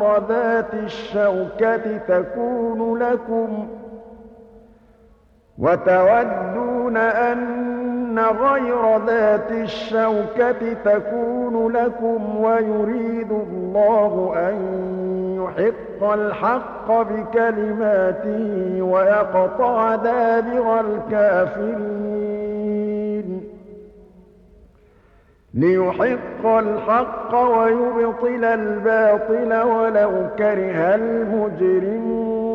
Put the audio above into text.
غير ذات الشوكة تكون لكم وتودون أن غير ذات الشوكة تكون لكم ويريد الله أن يحق الحق بكلماته ويقطع دابر الكافرين ليحق الحق ويبطل الباطل ولو كره المجرمون